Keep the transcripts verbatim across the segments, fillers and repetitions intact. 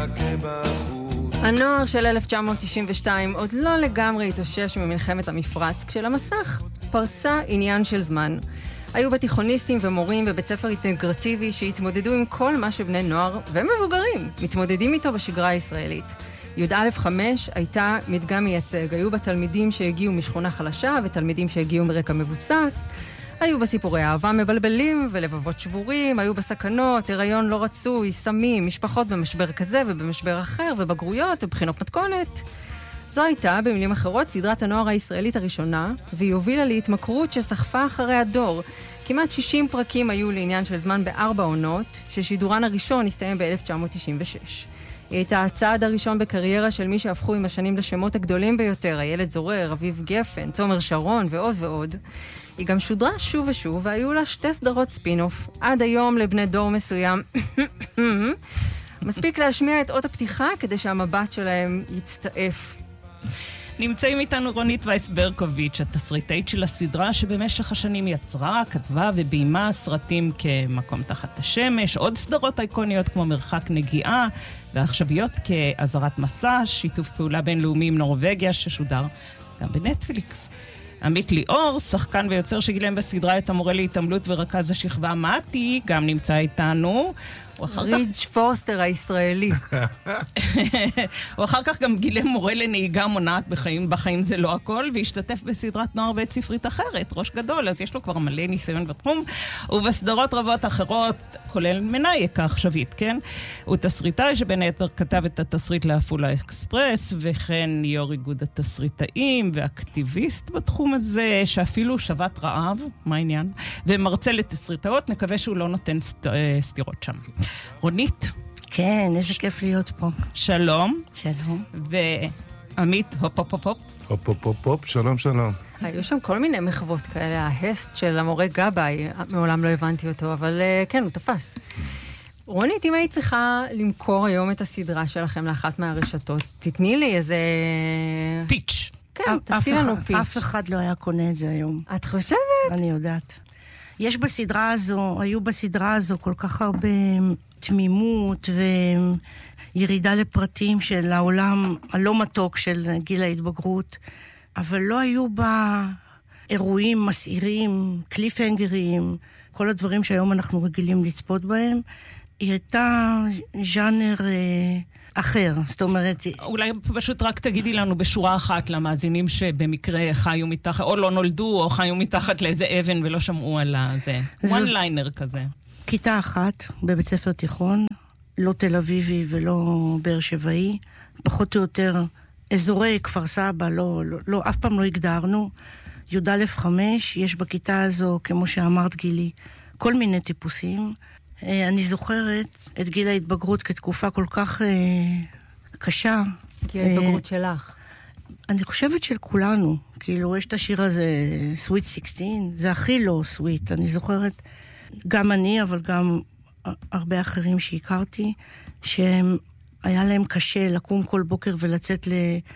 מחכה בחוץ. הנוער של אלף תשע מאות תשעים ושתיים עוד לא לגמרי התאושש ממלחמת המפרץ, כשלמסך פרצה עניין של זמן. היו בתיכוניסטים ומורים בבית ספר אינטגרטיבי שהתמודדו עם כל מה שבני נוער ומבוגרים מתמודדים איתו בשגרה הישראלית. י"א חמש הייתה מדגם מייצג. היו בה תלמידים שהגיעו משכונה חלשה ותלמידים שהגיעו מרקע מבוסס. היו בסיפורי אהבה מבלבלים ולבבות שבורים, היו בסכנות, הריון לא רצוי, סמים, משפחות במשבר כזה ובמשבר אחר, ובגרויות ובחינות מתכונת. זו הייתה, במילים אחרות, סדרת הנוער הישראלית הראשונה, והיא הובילה להתמכרות שסחפה אחרי הדור. כמעט שישים פרקים היו לעניין של זמן בארבע עונות, ששידורן הראשון הסתיים ב-אלף תשע מאות תשעים ושש. היא הייתה הצעד הראשון בקריירה של מי שהפכו עם השנים לשמות הגדולים ביותר, איילת זורר, אביב גפן, תומר שרון ועוד ועוד. היא גם שודרה שוב ושוב, והיו לה שתי סדרות ספינוף. עד היום לבני דור מסוים. מספיק להשמיע את אות הפתיחה כדי שהמבט שלהם יצטעף. נמצאים איתנו רונית וייס ברקוביץ', התסריטאית של הסדרה שבמשך השנים יצרה, כתבה וביימה סרטים כמקום תחת השמש, עוד סדרות אייקוניות כמו מרחק נגיעה, ועכשוויות כאזהרת מסע, שיתוף פעולה בינלאומי עם נורווגיה ששודר גם בנטפליקס. עמית ליאור, שחקן ויוצר שגילם בסדרה את המורה להתעמלות ורכז השכבה מתי, גם נמצא איתנו. רידג' פורסטר הישראלי. הוא אחר כך גם גילם מורה לנהיגה מונעת בחיים, בחיים זה לא הכל, והשתתף בסדרת נוער בית ספרית אחרת, ראש גדול, אז יש לו כבר מלא ניסיון בתחום, ובסדרות רבות אחרות, כולל מנאייק העכשווית, כן? הוא תסריטאי שבין היתר כתב את התסריט לאפולה אקספרס, וכן יו"ר איגוד התסריטאים, ואקטיביסט בתחום הזה, שאפילו שבת רעב, מה העניין? ומרצה לתסריטאות, נקווה שהוא לא נותן סט, סתירות שם. רונית? כן, איזה כיף להיות פה. שלום. שלום. ועמית, הופ הופ הופ הופ. הופ הופ הופ הופ, שלום שלום. היו שם כל מיני מחוות כאלה, ההסט של המורה גבאי, מעולם לא הבנתי אותו, אבל כן, הוא תפס. רונית, אם היית צריכה למכור היום את הסדרה שלכם לאחת מהרשתות, תתני לי איזה... פיץ'. כן, תעשי לנו פיץ'. אף אחד לא היה קונה את זה היום. את חושבת? אני יודעת. יש בסדרה הזו, היו בסדרה הזו כל כך הרבה תמימות וירידה לפרטים של העולם הלא מתוק של גיל ההתבגרות, אבל לא היו בה אירועים מסעירים, קליפהנגרים, כל הדברים שהיום אנחנו רגילים לצפות בהם. היא הייתה ז'אנר אה, אחר, זאת אומרת... אולי פשוט רק תגידי לנו בשורה אחת למאזינים שבמקרה חיו מתחת, או לא נולדו, או חיו מתחת לאיזה אבן ולא שמעו על זה. one liner כזה. כיתה אחת בבית ספר תיכון, לא תל אביבי ולא באר שבעי, פחות או יותר אזורי כפר סבא, לא, לא, לא, אף פעם לא הגדרנו. י"א חמש, יש בכיתה הזו, כמו שאמרת גילי, כל מיני טיפוסים. אני זוכרת את גיל ההתבגרות כתקופה כל כך אה, קשה. גיל ההתבגרות אה, שלך. אני חושבת של כולנו. כאילו, יש את השיר הזה, Sweet שש עשרה, זה הכי לא sweet. אני זוכרת, גם אני, אבל גם הרבה אחרים שהכרתי, שהם, היה להם קשה לקום כל בוקר ולצאת ל,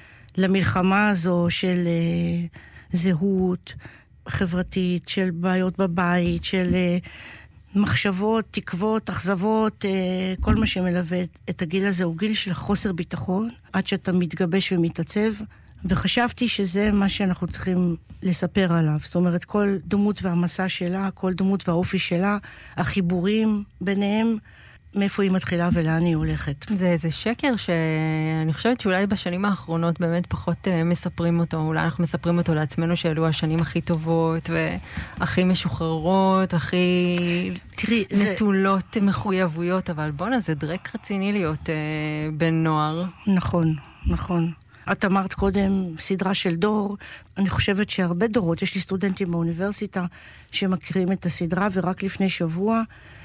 למלחמה הזו של אה, זהות חברתית, של בעיות בבית, של... אה, מחשבות, תקוות, אכזבות, כל מה שמלווה את הגיל הזה הוא גיל של חוסר ביטחון, עד שאתה מתגבש ומתעצב, וחשבתי שזה מה שאנחנו צריכים לספר עליו. זאת אומרת, כל דמות והמסע שלה, כל דמות והאופי שלה, החיבורים ביניהם, מאיפה היא מתחילה ולאן היא הולכת. זה איזה שקר שאני חושבת שאולי בשנים האחרונות באמת פחות מספרים אותו, אולי אנחנו מספרים אותו לעצמנו שאלו השנים הכי טובות והכי משוחררות, הכי תראי, נטולות זה... מחויבויות, אבל בונה, זה דרק רציני להיות אה, בן נוער. נכון, נכון. את אמרת קודם סדרה של דור, אני חושבת שהרבה דורות, יש לי סטודנטים באוניברסיטה שמכירים את הסדרה, ורק לפני שבוע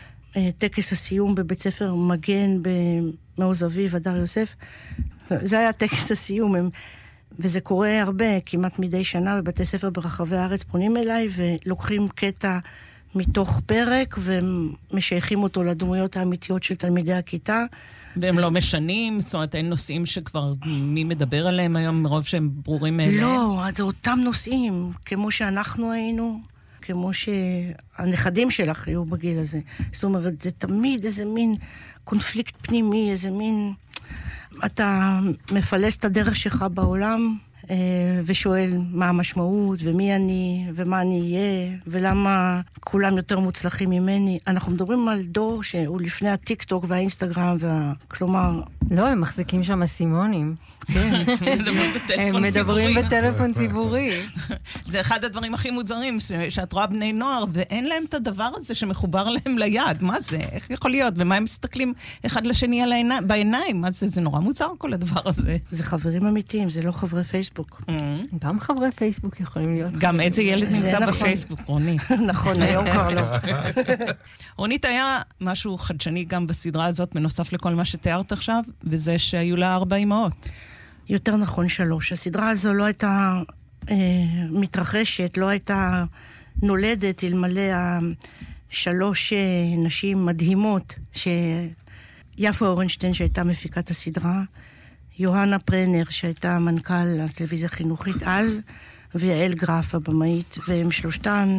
טקס הסיום בבית ספר מגן במעוז אביב, הדר יוסף. זה היה טקס הסיום, הם, וזה קורה הרבה, כמעט מדי שנה, בבתי ספר ברחבי הארץ פונים אליי, ולוקחים קטע מתוך פרק, ומשייכים אותו לדמויות האמיתיות של תלמידי הכיתה. והם לא משנים? זאת אומרת, אין נושאים שכבר מי מדבר עליהם היום, מרוב שהם ברורים מאליהם? לא, זה אותם נושאים, כמו שאנחנו היינו, כמו שהנכדים שלך היו בגיל הזה. זאת אומרת, זה תמיד איזה מין קונפליקט פנימי, איזה מין אתה מפלס את הדרך שלך בעולם, ושואל מה המשמעות, ומי אני, ומה אני אהיה, ולמה כולם יותר מוצלחים ממני. אנחנו מדברים על דור שהוא לפני הטיק-טוק והאינסטגרם, וה... כלומר... לא, הם מחזיקים שם אסימונים. כן. הם מדברים בטלפון ציבורי. זה אחד הדברים הכי מוזרים, שאת רואה בני נוער, ואין להם את הדבר הזה שמחובר להם ליד. מה זה? איך יכול להיות? ומה הם מסתכלים אחד לשני בעיניים? מה זה? זה נורא מוזר כל הדבר הזה. זה חברים אמיתיים, זה לא חברי פייסבוק. גם חברי פייסבוק יכולים להיות. גם איזה ילד נמצא בפייסבוק, רונית. נכון, היום כבר לא. רונית, היה משהו חדשני גם בסדרה הזאת, בנוסף לכל מה שתיארת עכשיו, וזה שהיו לה ארבע אמהות. יותר נכון שלוש. הסדרה הזו לא הייתה אה, מתרחשת, לא הייתה נולדת, אלמלא השלוש אה, נשים מדהימות, שיפה אורנשטיין שהייתה מפיקת הסדרה, יוהנה פרנר שהייתה מנכ"ל הטלוויזיה החינוכית אז, ויעל גרף הבמאית, והם שלושתן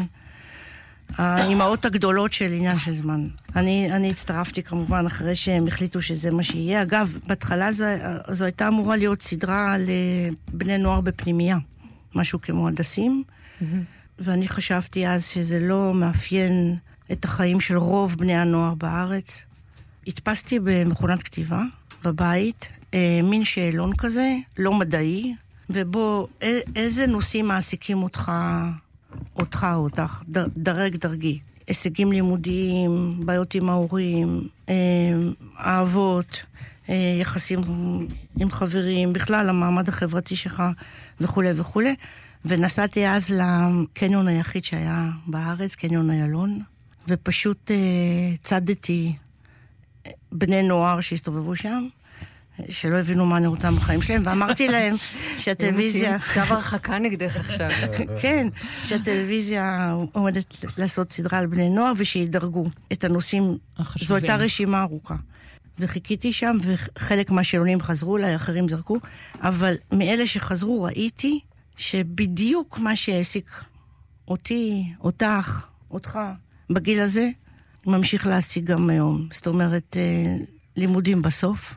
האימהות הגדולות של עניין של זמן. אני, אני הצטרפתי כמובן אחרי שהם החליטו שזה מה שיהיה. אגב, בהתחלה זו, זו הייתה אמורה להיות סדרה לבני נוער בפנימייה, משהו כמו הדסים, mm-hmm. ואני חשבתי אז שזה לא מאפיין את החיים של רוב בני הנוער בארץ. התפסתי במכונת כתיבה, בבית, אה, מין שאלון כזה, לא מדעי, ובו א, איזה נושאים מעסיקים אותך... אותך או אותך, ד, דרג דרגי. הישגים לימודיים, בעיות עם ההורים, אה, אהבות, אה, יחסים עם חברים, בכלל המעמד החברתי שלך וכו' וכו'. ונסעתי אז לקניון היחיד שהיה בארץ, קניון איילון, ופשוט אה, צדתי בני נוער שהסתובבו שם, שלא הבינו מה אני רוצה בחיים שלהם, ואמרתי להם שהטלוויזיה... צו הרחקה נגדך עכשיו. כן, שהטלוויזיה עומדת לעשות סדרה על בני נוער, ושידרגו את הנושאים. זו הייתה רשימה ארוכה. וחיכיתי שם, וחלק מהשאלונים חזרו אליי, אחרים זרקו, אבל מאלה שחזרו ראיתי שבדיוק מה שהעסיק אותי, אותך, אותך, בגיל הזה, ממשיך להשיג גם היום. זאת אומרת, לימודים בסוף,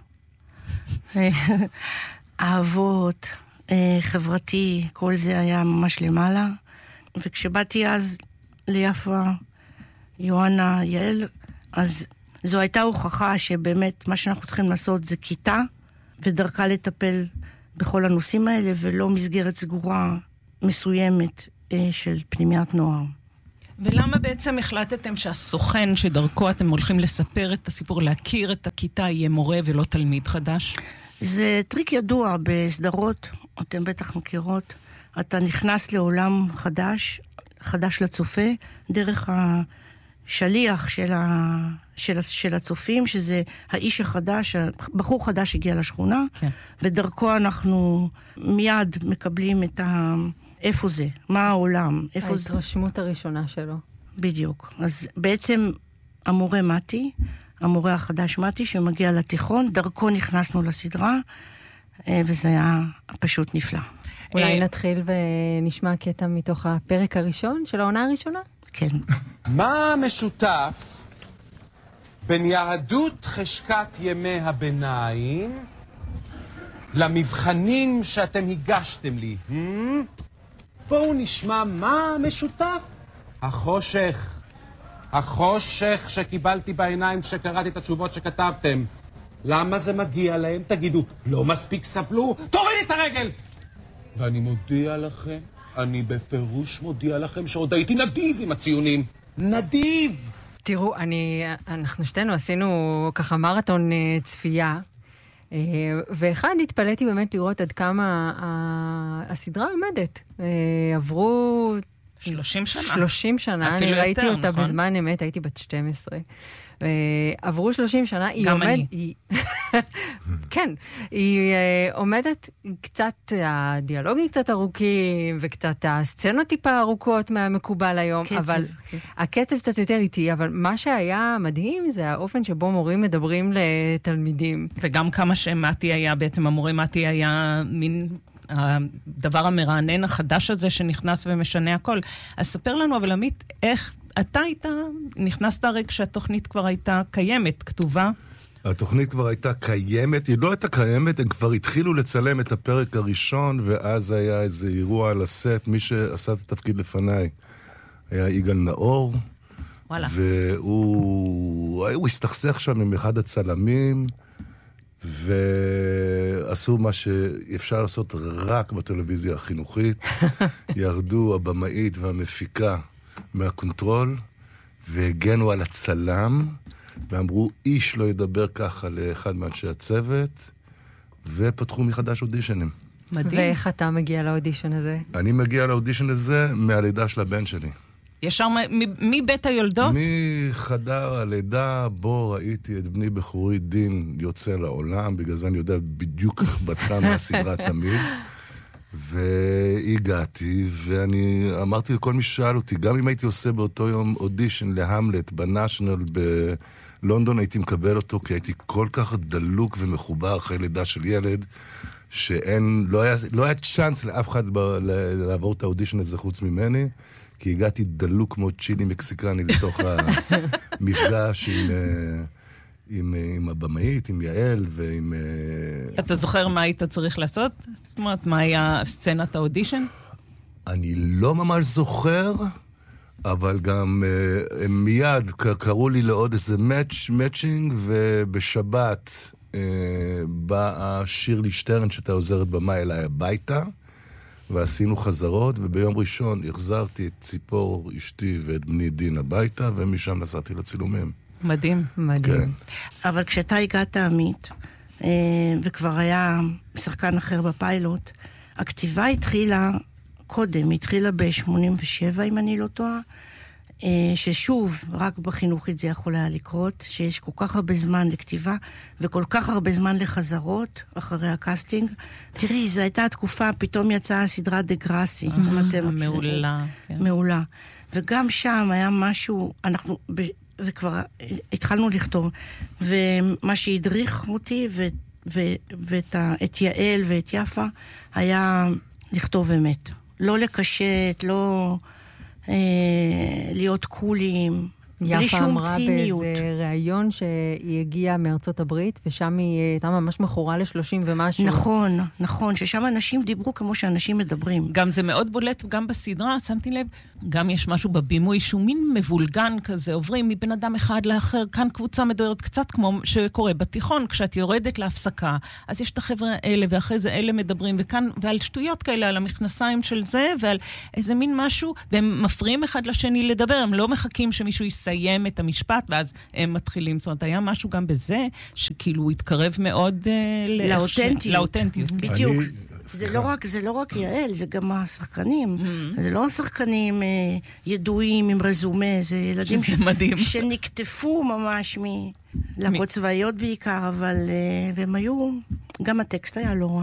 אהבות, חברתי, כל זה היה ממש למעלה. וכשבאתי אז ליפה, יואנה, יעל, אז זו הייתה הוכחה שבאמת מה שאנחנו צריכים לעשות זה כיתה, ודרכה לטפל בכל הנושאים האלה, ולא מסגרת סגורה מסוימת של פנימיית נוער. ולמה בעצם החלטתם שהסוכן שדרכו אתם הולכים לספר את הסיפור, להכיר את הכיתה, יהיה מורה ולא תלמיד חדש? זה טריק ידוע בסדרות, אתם בטח מכירות. אתה נכנס לעולם חדש, חדש לצופה, דרך השליח של, ה... של, של הצופים, שזה האיש החדש, הבחור חדש הגיע לשכונה, כן. ודרכו אנחנו מיד מקבלים את ה... איפה זה? מה העולם? ההתרשמות זה... הראשונה שלו. בדיוק. אז בעצם המורה מתי, המורה החדש מתי, שמגיע לתיכון, דרכו נכנסנו לסדרה, וזה היה פשוט נפלא. אולי נתחיל ונשמע קטע מתוך הפרק הראשון של העונה הראשונה? כן. מה משותף בין יהדות חשקת ימי הביניים למבחנים שאתם הגשתם לי? Hmm? בואו נשמע מה משותף. החושך. החושך שקיבלתי בעיניים כשקראתי את התשובות שכתבתם. למה זה מגיע להם? תגידו, לא מספיק סבלו? תוריד את הרגל! ואני מודיע לכם, אני בפירוש מודיע לכם שעוד הייתי נדיב עם הציונים. נדיב! תראו, אני, אנחנו שתינו עשינו ככה מרתון צפייה, ואחד התפלאתי באמת לראות עד כמה הסדרה עומדת. עברו שלושים שנה. שלושים שנה, אני ראיתי יותר, אותה נכון? בזמן אמת, הייתי בת שתים עשרה. עברו שלושים שנה, היא עומדת... היא... כן, היא עומדת קצת, הדיאלוגים קצת ארוכים, וקצת הסצנות טיפה ארוכות מהמקובל היום, קצב, אבל כן. הקצב קצת יותר איטי, אבל מה שהיה מדהים זה האופן שבו מורים מדברים לתלמידים. וגם כמה שמתי היה, בעצם המורה מתי היה מין... הדבר המרענן החדש הזה שנכנס ומשנה הכל. אז ספר לנו, אבל עמית, איך אתה היית, נכנסת הרי כשהתוכנית כבר הייתה קיימת, כתובה? התוכנית כבר הייתה קיימת, היא לא הייתה קיימת, הם כבר התחילו לצלם את הפרק הראשון, ואז היה איזה אירוע על הסט, מי שעשה את התפקיד לפניי היה יגאל נאור, וואלה. והוא הוא הסתכסך שם עם אחד הצלמים, ועשו מה שאפשר לעשות רק בטלוויזיה החינוכית, ירדו הבמאית והמפיקה מהקונטרול, והגנו על הצלם, ואמרו, איש לא ידבר ככה לאחד מאנשי הצוות, ופתחו מחדש אודישנים. מדהים. ואיך אתה מגיע לאודישן הזה? אני מגיע לאודישן הזה מהלידה של הבן שלי. ישר מ- מבית היולדות? מחדר הלידה בו ראיתי את בני בחורי דין יוצא לעולם, בגלל זה אני יודע בדיוק בת כמה הסדרה תמיד. והגעתי, ואני אמרתי לכל מי ששאל אותי, גם אם הייתי עושה באותו יום אודישן להמלט בנאשנל בלונדון, הייתי מקבל אותו, כי הייתי כל כך דלוק ומחובר אחרי לידה של ילד, שאין, לא היה, לא היה צ'אנס לאף אחד ב, לעבור את האודישן הזה חוץ ממני, כי הגעתי דלוק כמו צ'ילי מקסיקני לתוך המפגש עם... עם, עם הבמאית, עם יעל ועם... אתה זוכר מה היית צריך לעשות? זאת אומרת, מה היה סצנת האודישן? אני לא ממש זוכר, אבל גם uh, מיד קראו לי לעוד איזה מאץ', מאצ'ינג, ובשבת uh, באה שירלי שטרן, שהייתה עוזרת במה אליי הביתה, ועשינו חזרות, וביום ראשון החזרתי את ציפור אשתי ואת בני דין הביתה, ומשם נסעתי לצילומים. מדהים. מדהים. כן. אבל כשאתה הגעת עמית, אה, וכבר היה שחקן אחר בפיילוט, הכתיבה התחילה קודם, התחילה ב-שמונים ושבע, אם אני לא טועה, אה, ששוב, רק בחינוכית זה יכול היה לקרות, שיש כל כך הרבה זמן לכתיבה, וכל כך הרבה זמן לחזרות אחרי הקאסטינג. תראי, זו הייתה התקופה, פתאום יצאה הסדרה דה גראסי. מעולה. מעולה. וגם שם היה משהו, אנחנו... זה כבר, התחלנו לכתוב, ומה שהדריך אותי ו, ו, ואת ה, את יעל ואת יפה היה לכתוב אמת. לא לקשט, לא אה, להיות קולים, בלי יפה שום אמרה ציניות. באיזה ראיון שהיא הגיעה מארצות הברית, ושם היא הייתה ממש מכורה לשלושים ומשהו. נכון, נכון, ששם אנשים דיברו כמו שאנשים מדברים. גם זה מאוד בולט, גם בסדרה, שמתי לב, גם יש משהו בבימוי שהוא מין מבולגן כזה, עוברים מבן אדם אחד לאחר, כאן קבוצה מדברת קצת כמו שקורה בתיכון, כשאת יורדת להפסקה, אז יש את החבר'ה האלה, ואחרי זה אלה מדברים, וכאן, ועל שטויות כאלה, על המכנסיים של זה, ועל איזה מין משהו, והם מפריעים אחד לשני לדבר, הם לא מחכים שמישהו יסיים את המשפט, ואז הם מתחילים. זאת אומרת, היה משהו גם בזה, שכאילו הוא התקרב מאוד לאותנטיות. לאותנטיות. בדיוק. זה לא רק, זה לא רק יעל, זה גם השחקנים. זה לא השחקנים ידועים עם רזומה, זה ילדים שנקטפו ממש מלהקות צבאיות בעיקר, אבל והם היו, גם הטקסט היה לא רע.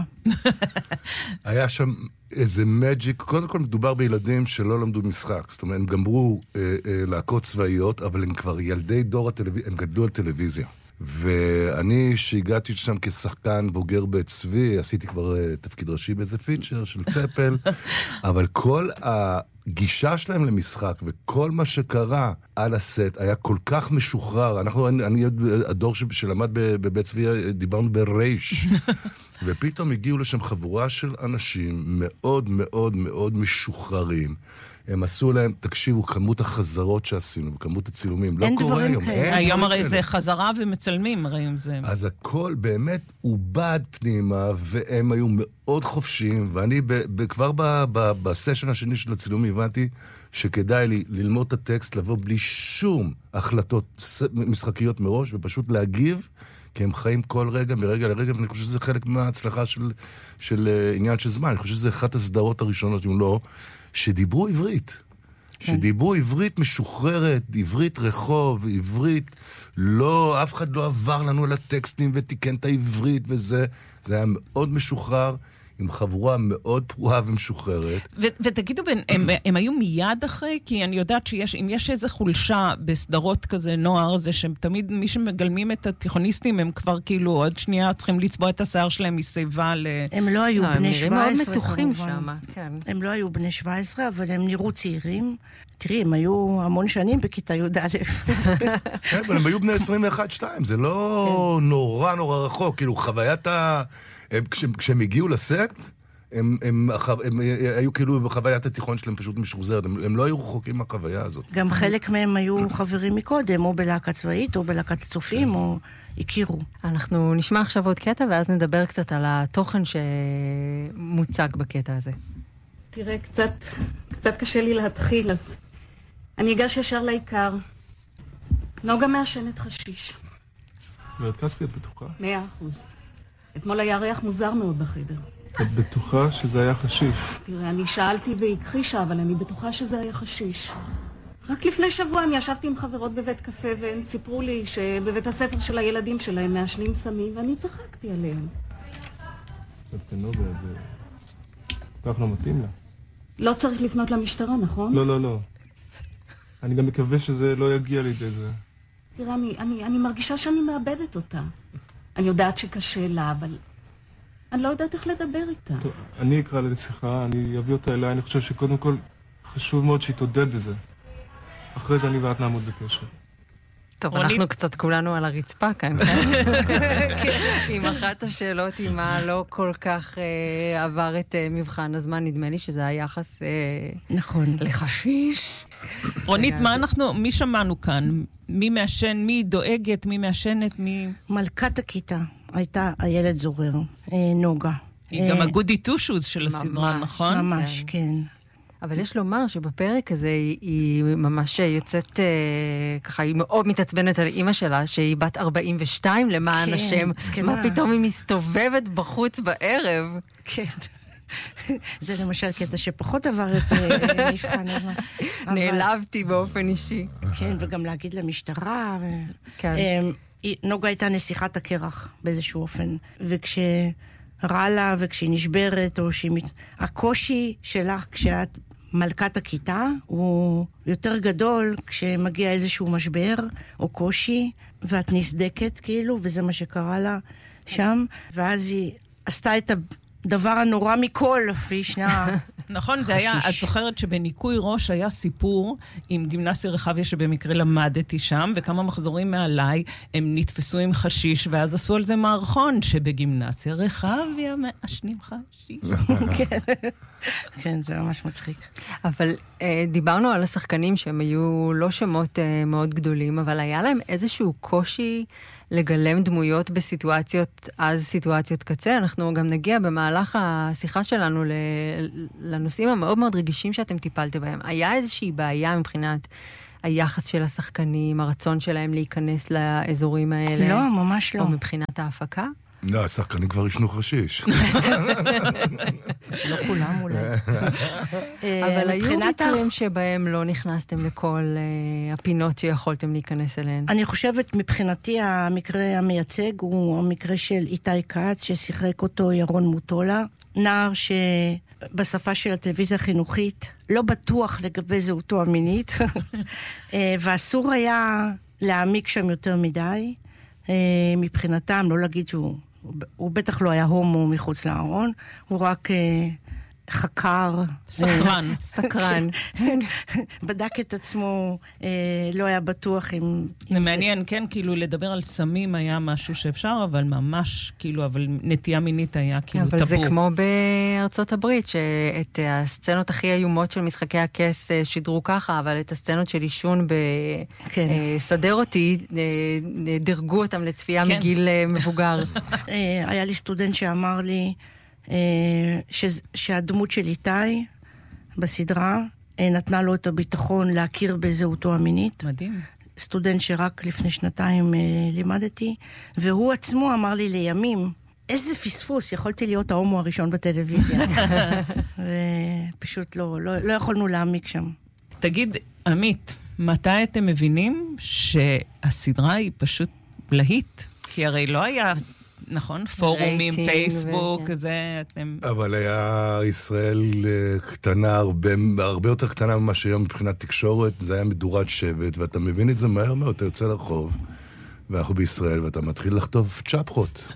היה שם איזה מג'יק, קודם כל מדובר בילדים שלא למדו משחק, זאת אומרת, הם גמרו להקות צבאיות, אבל הם כבר ילדי דור הטלוויזיה, הם גדלו על טלוויזיה. ואני שהגעתי שם כשחקן בוגר בצבי, עשיתי כבר uh, תפקיד ראשי באיזה פיצ'ר של צפל, אבל כל הגישה שלהם למשחק וכל מה שקרה על הסט היה כל כך משוחרר. אנחנו, אני, אני הדור שלמד בבית צבי, דיברנו ברייש. ופתאום הגיעו לשם חבורה של אנשים מאוד מאוד מאוד משוחררים. הם עשו להם, תקשיבו, כמות החזרות שעשינו, וכמות הצילומים, לא קורה היום. היום הרי זה חזרה ומצלמים, הרי אם זה... אז הכל באמת עובד פנימה, והם היו מאוד חופשיים, ואני כבר בסשן השני של הצילומים הבנתי שכדאי לי ללמוד את הטקסט, לבוא בלי שום החלטות משחקיות מראש, ופשוט להגיב, כי הם חיים כל רגע, מרגע לרגע, ואני חושב שזה חלק מההצלחה של, של uh, עניין של זמן. אני חושב שזה אחת הסדרות הראשונות, אם לא, שדיברו עברית. כן. שדיברו עברית משוחררת, עברית רחוב, עברית לא, אף אחד לא עבר לנו על הטקסטים ותיקן את העברית וזה. זה היה מאוד משוחרר, עם חבורה מאוד פרועה ומשוחררת. ו- ותגידו, הם, הם היו מיד אחרי? כי אני יודעת שיש, אם יש איזו חולשה בסדרות כזה נוער, זה שתמיד מי שמגלמים את התיכוניסטים, הם כבר כאילו עוד שנייה צריכים לצבוע את השיער שלהם משיבה ל... הם לא היו לא, בני שבע עשרה. הם מאוד מתוחים שם, כן. הם לא היו בני שבע עשרה, אבל הם נראו צעירים. תראי, הם היו המון שנים בכיתה י' א'. כן, אבל הם היו בני עשרים ואחת שתיים, זה לא נורא נורא רחוק, כאילו חוויית ה... כשהם הגיעו לסט, הם, הם, הם, הם היו כאילו בחוויית התיכון שלהם פשוט משוחזרת, הם, הם לא היו רחוקים מהחוויה הזאת. גם חלק מהם היו חברים מקודם, או בלהקה צבאית, או בלהקת צופים, או הכירו. אנחנו נשמע עכשיו עוד קטע, ואז נדבר קצת על התוכן שמוצג בקטע הזה. תראה, קצת, קצת קשה לי להתחיל, אז אני אגש ישר לעיקר. נוגה מעשנת חשיש. ואת כספי, את בטוחה? מאה אחוז. אתמול היה ריח מוזר מאוד בחדר. את בטוחה שזה היה חשיש? תראה, אני שאלתי והיא הכחישה, אבל אני בטוחה שזה היה חשיש. רק לפני שבוע אני ישבתי עם חברות בבית קפה, והן סיפרו לי שבבית הספר של הילדים שלהם מעשנים סמים, ואני צחקתי עליהם. דווקא נוגה, זה... כך לא מתאים לה. לא צריך לפנות למשטרה, נכון? לא, לא, לא. אני גם מקווה שזה לא יגיע לידי זה. תראה, אני, אני, אני מרגישה שאני מאבדת אותה. אני יודעת שקשה לה, אבל אני לא יודעת איך לדבר איתה. טוב, אני אקרא לה לשיחה, אני אביא אותה אליי, אני חושב שקודם כל חשוב מאוד שהיא תודד בזה. אחרי זה אני ואת נעמוד בקשר. טוב, אנחנו קצת כולנו על הרצפה כאן, כן? עם אחת השאלות, עם מה לא כל כך עבר את מבחן הזמן, נדמה לי שזה היחס נכון. לחשיש. רונית, מה אנחנו, מי שמענו כאן? מי מעשן, מי דואגת, מי מעשנת, מי... מלכת הכיתה הייתה הילד זורר, נוגה. היא גם הגודי טושוז של הסדרה, נכון? ממש, כן. אבל יש לומר שבפרק הזה היא, היא ממש יוצאת, אה, ככה, היא מאוד מתעצבנת על אמא שלה, שהיא בת ארבעים ושתיים למען כן, השם. סכנה. מה פתאום היא מסתובבת בחוץ בערב? כן. זה למשל קטע שפחות עבר את מבחן הזמן. נעלבתי באופן אישי. כן, וגם להגיד למשטרה. ו... כן. נוגה הייתה נסיכת הקרח באיזשהו אופן, וכשרע לה וכשהיא נשברת, או שהיא... הקושי שלך כשאת מלכת הכיתה הוא יותר גדול כשמגיע איזשהו משבר או קושי, ואת נסדקת כאילו, וזה מה שקרה לה שם, ואז היא עשתה את הדבר הנורא מכל, והיא שנה... נכון, זה היה, את זוכרת שבניקוי ראש היה סיפור עם גימנסיה רחביה שבמקרה למדתי שם, וכמה מחזורים מעליי הם נתפסו עם חשיש, ואז עשו על זה מערכון שבגימנסיה רחביה מעשנים חשיש. כן, זה ממש מצחיק. אבל אה, דיברנו על השחקנים שהם היו לא שמות אה, מאוד גדולים, אבל היה להם איזשהו קושי לגלם דמויות בסיטואציות, אז סיטואציות קצה. אנחנו גם נגיע במהלך השיחה שלנו ל, לנושאים המאוד מאוד רגישים שאתם טיפלתם בהם. היה איזושהי בעיה מבחינת היחס של השחקנים, הרצון שלהם להיכנס לאזורים האלה? לא, ממש לא. או מבחינת ההפקה? לא, השחקנים כבר ישנו חשיש. לא כולם אולי. אבל היו מקרים שבהם לא נכנסתם לכל הפינות שיכולתם להיכנס אליהן. אני חושבת, מבחינתי, המקרה המייצג הוא המקרה של איתי כץ, ששיחק אותו ירון מוטולה, נער שבשפה של הטלוויזיה החינוכית לא בטוח לגבי זהותו המינית, ואסור היה להעמיק שם יותר מדי, מבחינתם, לא להגיד שהוא, הוא בטח לא היה הומו מחוץ לארון, הוא רק חקר. סקרן. סקרן. בדק את עצמו, לא היה בטוח אם... זה מעניין, כן, כאילו לדבר על סמים היה משהו שאפשר, אבל ממש, כאילו, אבל נטייה מינית היה כאילו טאבו. אבל זה כמו בארצות הברית, שאת הסצנות הכי איומות של משחקי הכס שידרו ככה, אבל את הסצנות של עישון בסדר אותי, דרגו אותם לצפייה מגיל מבוגר. היה לי סטודנט שאמר לי, שהדמות של איתי בסדרה נתנה לו את הביטחון להכיר בזהותו המינית. מדהים. סטודנט שרק לפני שנתיים לימדתי, והוא עצמו אמר לי לימים, איזה פספוס, יכולתי להיות ההומו הראשון בטלוויזיה. ופשוט לא, לא, לא יכולנו להעמיק שם. תגיד, עמית, מתי אתם מבינים שהסדרה היא פשוט להיט? כי הרי לא היה... נכון? פורומים, פייסבוק, זה אתם... אבל היה ישראל קטנה, הרבה, הרבה יותר קטנה ממה שהיום מבחינת תקשורת, זה היה מדורת שבט, ואתה מבין את זה מהר מאוד, אתה יוצא לרחוב, ואנחנו בישראל, ואתה מתחיל לכתוב צ'פחות.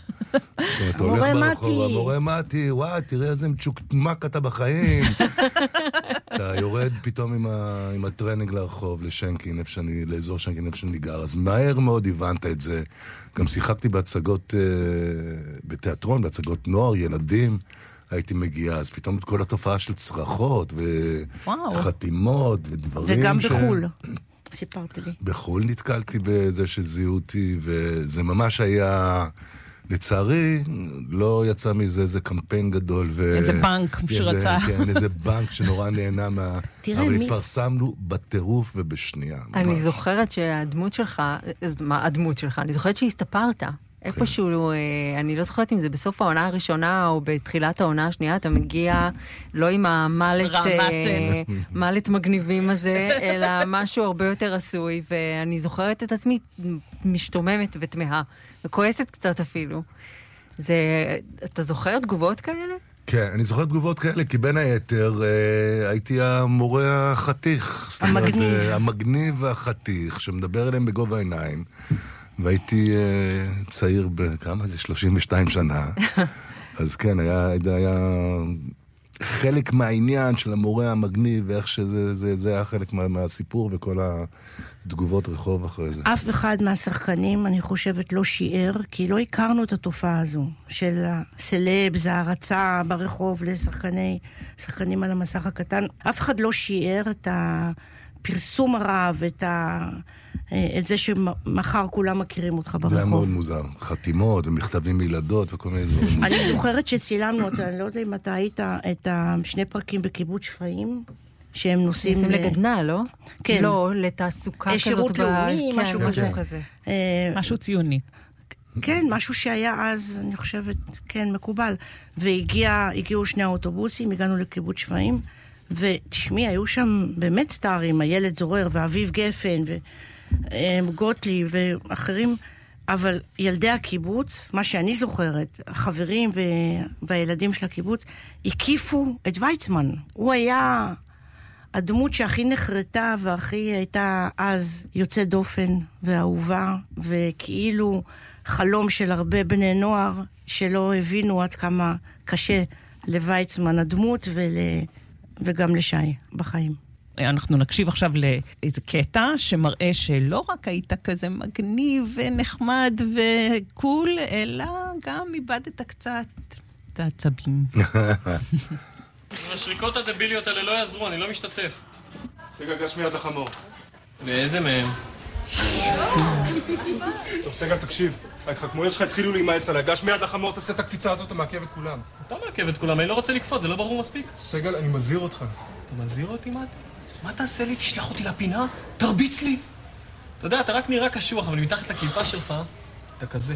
מורה מתי. מורה מתי, וואי, תראה איזה מצ'וקמק אתה בחיים. אתה יורד פתאום עם, ה, עם הטרנינג לרחוב, לשנקין, איפה שאני, לאזור שנקין, איפה שאני גר, אז מהר מאוד הבנת את זה. גם שיחקתי בהצגות, אה, בתיאטרון, בהצגות נוער, ילדים, הייתי מגיע, אז פתאום את כל התופעה של צרחות, וחתימות, ודברים וגם ש... בחול, סיפרתי לי. בחול נתקלתי בזה שזיהו אותי, וזה ממש היה... לצערי, לא יצא מזה איזה קמפיין גדול. ו... איזה בנק שרצה. כן, איזה בנק שנורא נהנה מה... תראה, אבל מי... התפרסמנו בטירוף ובשנייה. אני ממש. זוכרת שהדמות שלך, מה הדמות שלך? אני זוכרת שהסתפרת. איפשהו, אני לא זוכרת אם זה בסוף העונה הראשונה או בתחילת העונה השנייה, אתה מגיע לא עם המלט, מלט מגניבים הזה, אלא משהו הרבה יותר עשוי, ואני זוכרת את עצמי משתוממת ותמהה, וכועסת קצת אפילו. זה, אתה זוכר תגובות כאלה? כן, אני זוכר תגובות כאלה, כי בין היתר אה, הייתי המורה החתיך. המגניב. אומרת, אה, המגניב והחתיך, שמדבר אליהם בגובה העיניים. והייתי uh, צעיר בכמה זה? שלושים ושתיים שנה. אז כן, היה, היה חלק מהעניין של המורה המגניב, ואיך שזה זה, זה היה חלק מה, מהסיפור וכל התגובות רחוב אחרי זה. אף אחד מהשחקנים, אני חושבת, לא שיער, כי לא הכרנו את התופעה הזו, של הסלבס, ההרצה ברחוב לשחקני, שחקנים על המסך הקטן. אף אחד לא שיער את הפרסום הרב, את ה... את זה שמחר כולם מכירים אותך ברחוב. זה היה מאוד מוזר. חתימות ומכתבים מילדות וכל מיני דברים מוזרים. אני זוכרת שצילמנו אותה, אני לא יודע אם אתה היית את השני פרקים בקיבוץ שפיים, שהם נוסעים... נוסעים לגדנה, לא? כן. לא, לתעסוקה כזאת. שירות לאומי, משהו כזה. משהו ציוני. כן, משהו שהיה אז, אני חושבת, כן, מקובל. והגיעו שני האוטובוסים, הגענו לקיבוץ שפיים, ותשמעי, היו שם באמת סטארים, הילד זורר ואביב גפן וגוטלי ואחרים, אבל ילדי הקיבוץ, מה שאני זוכרת, החברים והילדים של הקיבוץ, הקיפו את ויצמן. הוא היה הדמות שהכי נחרטה והכי הייתה אז יוצא דופן ואהובה, וכאילו חלום של הרבה בני נוער שלא הבינו עד כמה קשה לויצמן הדמות ול... וגם לשי בחיים. אנחנו נקשיב עכשיו לאיזה קטע שמראה שלא רק היית כזה מגניב ונחמד וקול, אלא גם איבדת קצת את העצבים. השריקות הדביליות האלה לא יעזרו, אני לא משתתף. סגל, גש מיד לחמור. ואיזה מהם? טוב, סגל, תקשיב. ההתחכמויות שלך התחילו להימאס עליי. גש מיד לחמור, תעשה את הקפיצה הזאת, אתה מעכב את כולם. אתה מעכב את כולם, אני לא רוצה לקפוץ, זה לא ברור מספיק. סגל, אני מזהיר אותך. אתה מזהיר אותי, מה אתה? מה תעשה לי? תשלח אותי לפינה? תרביץ לי! אתה יודע, אתה רק נראה קשוח, אבל מתחת לכיפה שלך, אתה כזה.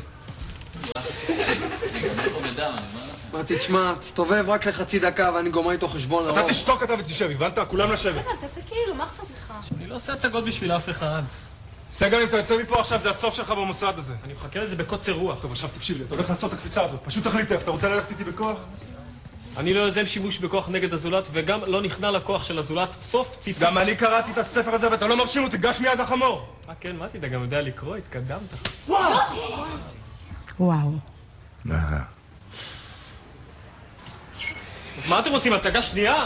מה, תשמע, תסתובב רק לחצי דקה ואני גומר איתו חשבון ארוך. אתה תשתוק אתה ותשב, הבנת? כולם לשבת. סגל, תעשה כאילו, מה אכפת לך? אני לא עושה הצגות בשביל אף אחד. סגל, אם אתה יוצא מפה עכשיו, זה הסוף שלך במוסד הזה. אני מחכה לזה בקוצר רוח. טוב, עכשיו תקשיב לי, אתה הולך לעשות את הקפיצה הזאת. פשוט תחליט איך, אתה רוצה ללכת איתי בכוח? אני לא יוזם שימוש בכוח נגד הזולת, וגם לא נכנע לכוח של הזולת. סוף ציטוט. גם אני קראתי את הספר הזה ואתה לא מרשים אותי, גש מיד לחמור. אה, כן, מה תדע, גם יודע לקרוא, התקדמת. וואו! וואו. מה אתם רוצים, הצגה שנייה?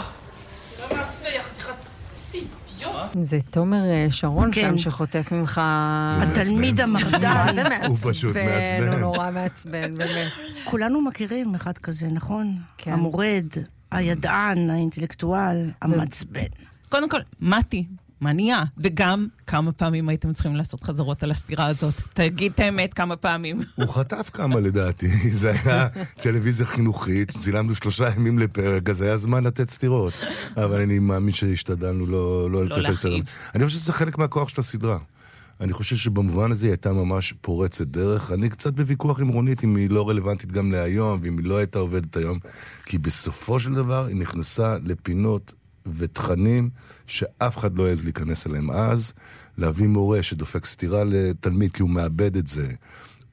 זה תומר שרון כן. שם שחוטף ממך... התלמיד המרדן. מה זה מעצבן? הוא פשוט מעצבן. הוא נורא מעצבן, באמת. כולנו מכירים אחד כזה, נכון? כן. המורד, הידען, האינטלקטואל, המעצבן. קודם כל, מתי, מה נהיה? וגם כמה פעמים הייתם צריכים לעשות חזרות על הסתירה הזאת. תגיד את האמת כמה פעמים. הוא חטף כמה לדעתי, זה היה טלוויזיה חינוכית, צילמנו שלושה ימים לפרק, אז היה זמן לתת סתירות. אבל אני מאמין שהשתדלנו לא, לא לתת להכאיב. אני חושב שזה חלק מהכוח של הסדרה. אני חושב שבמובן הזה היא הייתה ממש פורצת דרך. אני קצת בוויכוח עם רונית, אם היא לא רלוונטית גם להיום, ואם היא לא הייתה עובדת היום, כי בסופו של דבר היא נכנסה לפינות ותכנים שאף אחד לא העז להיכנס אליהם אז, להביא מורה שדופק סתירה לתלמיד כי הוא מאבד את זה,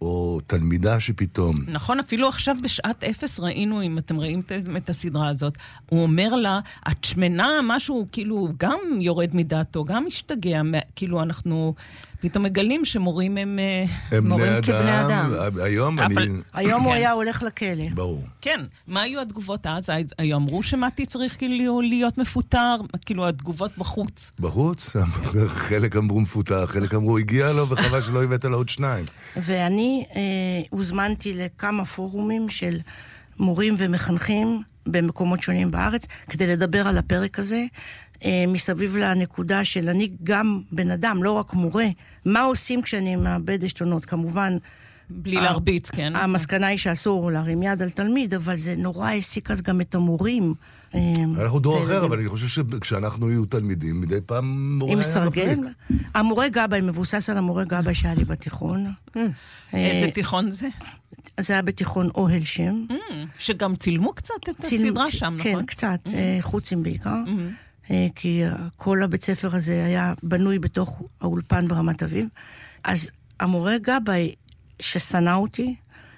או תלמידה שפתאום... נכון, אפילו עכשיו בשעת אפס ראינו, אם אתם רואים את הסדרה הזאת, הוא אומר לה, את שמנה, משהו כאילו גם יורד מדעתו, גם משתגע, כאילו אנחנו פתאום מגלים שמורים הם... הם בני אדם. היום אני... היום הוא היה הולך לכלא. ברור. כן, מה היו התגובות אז? היו אמרו שמתי צריך כאילו להיות מפוטר, כאילו התגובות בחוץ. בחוץ? חלק אמרו מפוטר, חלק אמרו הגיע לו וחבל שלא הבאת לו עוד שניים. ואני אה, הוזמנתי לכמה פורומים של מורים ומחנכים במקומות שונים בארץ, כדי לדבר על הפרק הזה, אה, מסביב לנקודה של אני גם בן אדם, לא רק מורה. מה עושים כשאני מאבד עשתונות? כמובן... בלי להרביץ, כן. המסקנה היא שאסור להרים יד על תלמיד, אבל זה נורא העסיק אז גם את המורים. אנחנו דור אחר, אבל אני חושב שכשאנחנו יהיו תלמידים, מדי פעם מורה היה מפליק. המורה גבאי מבוסס על המורה גבאי שהיה לי בתיכון. איזה תיכון זה? זה היה בתיכון אוהל שם. שגם צילמו קצת את הסדרה שם, נכון? כן, קצת, חוצים בעיקר. כי כל הבית ספר הזה היה בנוי בתוך האולפן ברמת אביב. אז המורה גבאי ששנא אותי,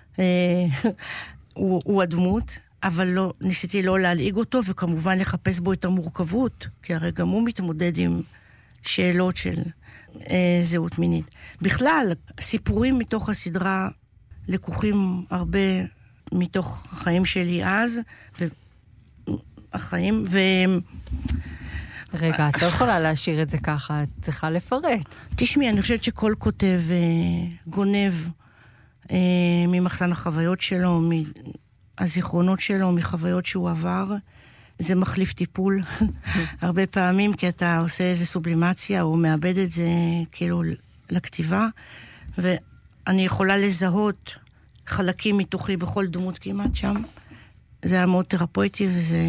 הוא הדמות, אבל לא, ניסיתי לא להלעיג אותו, וכמובן לחפש בו את המורכבות, כי הרי גם הוא מתמודד עם שאלות של אה, זהות מינית. בכלל, סיפורים מתוך הסדרה לקוחים הרבה מתוך החיים שלי אז, והחיים, ו... רגע, את לא יכולה להשאיר את זה ככה, את צריכה לפרט. תשמעי, אני חושבת שכל כותב אה, גונב אה, ממחסן החוויות שלו, מ... הזיכרונות שלו, מחוויות שהוא עבר, זה מחליף טיפול הרבה פעמים, כי אתה עושה איזו סובלימציה, או מאבד את זה כאילו לכתיבה, ואני יכולה לזהות חלקים מתוכי בכל דמות כמעט שם. זה היה מאוד תרפויטי, וזה...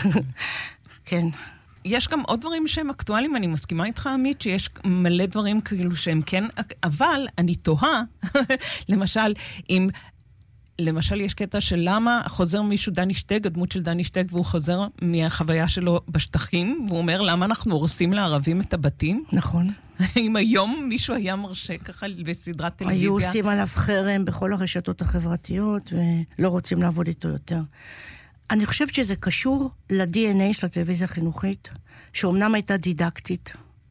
כן. יש גם עוד דברים שהם אקטואליים, אני מסכימה איתך, עמית, שיש מלא דברים כאילו שהם כן, אבל אני תוהה, למשל, אם... למשל, יש קטע של למה חוזר מישהו דני שטג, הדמות של דני שטג, והוא חוזר מהחוויה שלו בשטחים, והוא אומר, למה אנחנו הורסים לערבים את הבתים? נכון. אם היום מישהו היה מרשה ככה בסדרת טלוויזיה... היו עושים עליו חרם בכל הרשתות החברתיות, ולא רוצים לעבוד איתו יותר. אני חושבת שזה קשור ל-די אן איי של הטלוויזיה החינוכית, שאומנם הייתה דידקטית,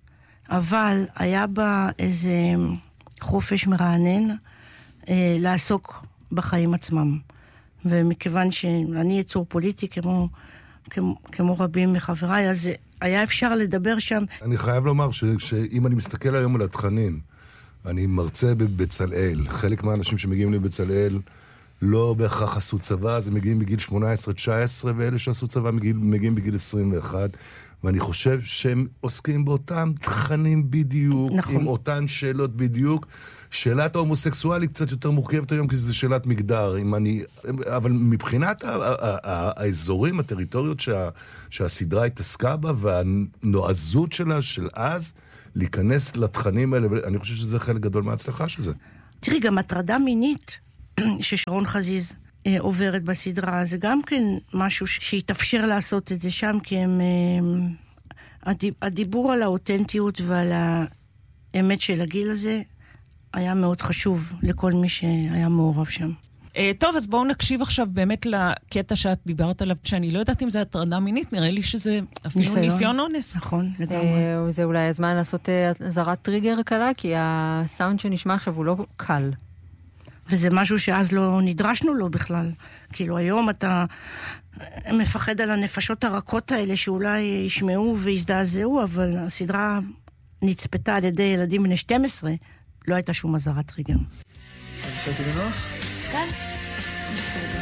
אבל היה בה איזה חופש מרענן אה, לעסוק בחיים עצמם. ומכיוון שאני יצור פוליטי כמו, כמו, כמו רבים מחבריי, אז היה אפשר לדבר שם. אני חייב לומר ש, שאם אני מסתכל היום על התכנים, אני מרצה בבצלאל. חלק מהאנשים שמגיעים לבצלאל לא בהכרח עשו צבא, אז הם מגיעים בגיל שמונה עשרה תשע עשרה, ואלה שעשו צבא מגיעים, מגיעים בגיל עשרים ואחת. ואני חושב שהם עוסקים באותם תכנים בדיוק, נכון. עם אותן שאלות בדיוק. שאלת ההומוסקסואלית קצת יותר מורכבת היום, כי זו שאלת מגדר. אם אני, אבל מבחינת האזורים, הטריטוריות שה, שהסדרה התעסקה בה, והנועזות שלה של אז, להיכנס לתכנים האלה, אני חושב שזה חלק גדול מההצלחה של זה. תראי, גם הטרדה מינית ששרון חזיז אה, עוברת בסדרה, זה גם כן משהו שהתאפשר לעשות את זה שם, כי הם, אה, הדיבור על האותנטיות ועל האמת של הגיל הזה, היה מאוד חשוב לכל מי שהיה מעורב שם. טוב, אז בואו נקשיב עכשיו באמת לקטע שאת דיברת עליו, שאני לא יודעת אם זה הטרדה מינית, נראה לי שזה אפילו ניסיון אונס. נכון, לגמרי. זה אולי הזמן לעשות אזהרת טריגר קלה, כי הסאונד שנשמע עכשיו הוא לא קל. וזה משהו שאז לא נדרשנו לו בכלל. כאילו היום אתה מפחד על הנפשות הרכות האלה, שאולי ישמעו ויזדעזעו, אבל הסדרה נצפתה על ידי ילדים בני שתים עשרה, לא הייתה שום אזהרת טריגר. אפשרתי לנוח? כן, בסדר.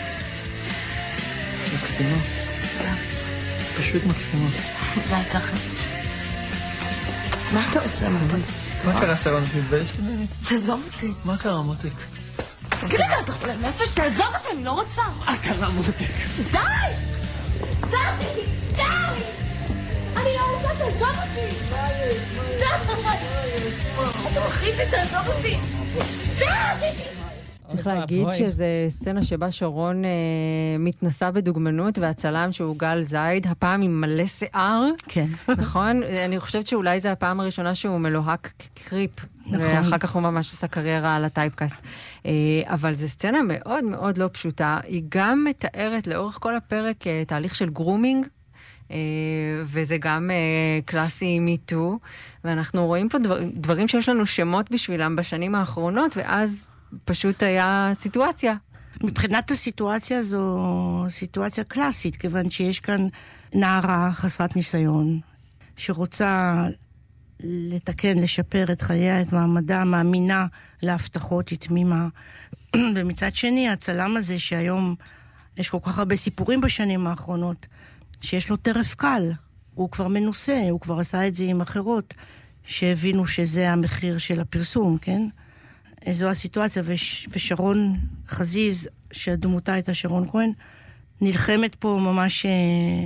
מקסימה. פשוט מקסימה. בהצלחה. מה אתה עושה, מוטי? מה קרה, שרון? את מתביישת ממני? תעזוב אותי. מה קרה, מותק? תגיד לי, אתה חולה נפש? תעזוב אותי, אני לא רוצה. מה קרה, מותק? די! די! די! אני לא רוצה, תעזוב אותי! די! אתה מחריב לי, תעזוב אותי! די! צריך להגיד שזו סצנה שבה שרון אה, מתנסה בדוגמנות, והצלם שהוא גל זייד, הפעם עם מלא שיער. כן. נכון? אני חושבת שאולי זו הפעם הראשונה שהוא מלוהק כקריפ. נכון. ואחר כך הוא ממש עשה קריירה על הטייפקאסט. אה, אבל זו סצנה מאוד מאוד לא פשוטה. היא גם מתארת לאורך כל הפרק אה, תהליך של גרומינג, אה, וזה גם אה, קלאסי מיטו, ואנחנו רואים פה דבר, דברים שיש לנו שמות בשבילם בשנים האחרונות, ואז פשוט היה סיטואציה. מבחינת הסיטואציה זו סיטואציה קלאסית, כיוון שיש כאן נערה חסרת ניסיון, שרוצה לתקן, לשפר את חייה, את מעמדה, מאמינה להבטחות, היא תמימה. ומצד שני, הצלם הזה שהיום יש כל כך הרבה סיפורים בשנים האחרונות, שיש לו טרף קל, הוא כבר מנוסה, הוא כבר עשה את זה עם אחרות, שהבינו שזה המחיר של הפרסום, כן? זו הסיטואציה, וש, ושרון חזיז, שהדמותה הייתה שרון כהן, נלחמת פה ממש אה,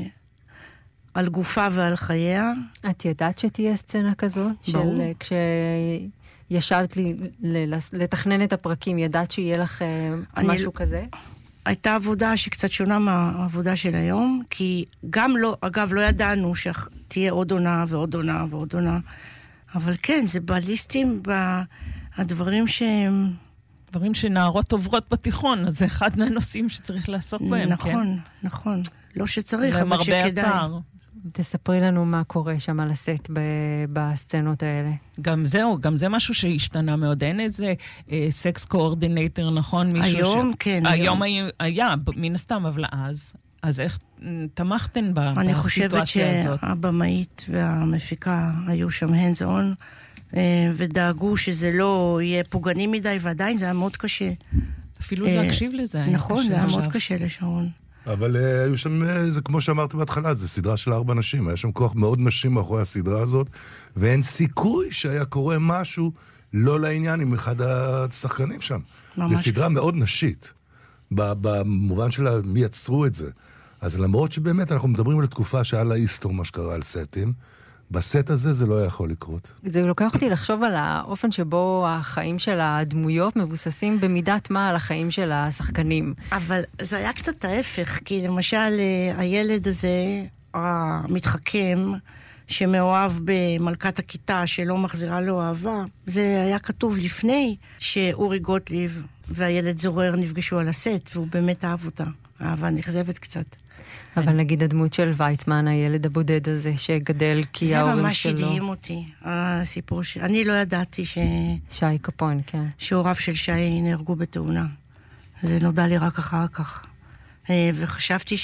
על גופה ועל חייה. את ידעת שתהיה סצנה כזו? ברור. של, כשישבת לי לתכנן את הפרקים, ידעת שיהיה לך אה, משהו כזה? הייתה עבודה שקצת שונה מהעבודה של היום, כי גם לא, אגב, לא ידענו שתהיה עוד עונה ועוד עונה ועוד עונה, אבל כן, זה בליסטים, הדברים שהם... דברים שנערות עוברות בתיכון, אז זה אחד מהנושאים שצריך לעסוק בהם, נכון, כן? נכון, נכון. לא שצריך, אבל שכדאי. למרבה הצער. תספרי לנו מה קורה שם על הסט בסצנות האלה. גם זהו, גם זה משהו שהשתנה מאוד. אין איזה סקס קואורדינטור, נכון? היום, כן. היום היה, מן הסתם, אבל אז, אז איך תמכתן בסיטואציה הזאת? אני חושבת שהבמאית והמפיקה היו שם hands on, ודאגו שזה לא יהיה פוגעני מדי, ועדיין זה היה מאוד קשה. אפילו להקשיב לזה. נכון, זה היה מאוד קשה לשרון. אבל היו שם, זה כמו שאמרתי בהתחלה, זה סדרה של ארבע נשים, היה שם כוח מאוד נשים מאחורי הסדרה הזאת, ואין סיכוי שהיה קורה משהו לא לעניין עם אחד השחקנים שם. זו סדרה מאוד נשית, במובן שלה מי יצרו את זה. אז למרות שבאמת אנחנו מדברים על תקופה שהיה לה היסטור מה שקרה על סטים, בסט הזה זה לא יכול לקרות. זה לוקח אותי לחשוב על האופן שבו החיים של הדמויות מבוססים במידת מה על החיים של השחקנים. אבל זה היה קצת ההפך, כי למשל הילד הזה, המתחכם, שמאוהב במלכת הכיתה שלא מחזירה לו אהבה, זה היה כתוב לפני שאורי גוטליב והילד זורר נפגשו על הסט, והוא באמת אהב אותה. אהבה נכזבת קצת. אבל נגיד הדמות של וייטמן, הילד הבודד הזה שגדל כי ההורים שלו... זה ממש הדהים אותי, הסיפור ש... אני לא ידעתי ש... שי קפון, כן. שהוריו של שי נהרגו בתאונה. זה נודע לי רק אחר כך. וחשבתי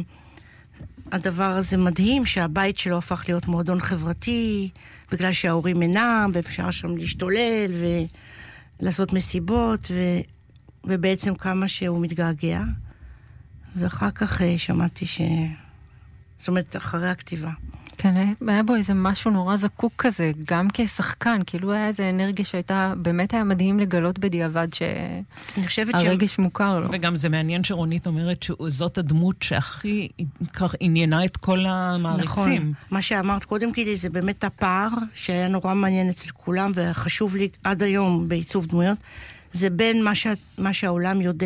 שהדבר הזה מדהים, שהבית שלו הפך להיות מועדון חברתי, בגלל שההורים אינם, ואפשר שם להשתולל ולעשות מסיבות, ו... ובעצם כמה שהוא מתגעגע. ואחר כך שמעתי ש... זאת אומרת, אחרי הכתיבה. כן, היה בו איזה משהו נורא זקוק כזה, גם כשחקן, כאילו היה איזה אנרגיה שהייתה, באמת היה מדהים לגלות בדיעבד שהרגש מוכר לו. וגם זה מעניין שרונית אומרת שזאת הדמות שהכי כך עניינה את כל המעריצים. נכון, מה שאמרת קודם כאילו זה באמת הפער שהיה נורא מעניין אצל כולם, וחשוב לי עד היום בעיצוב דמויות, זה בין מה, שה... מה שהעולם יודע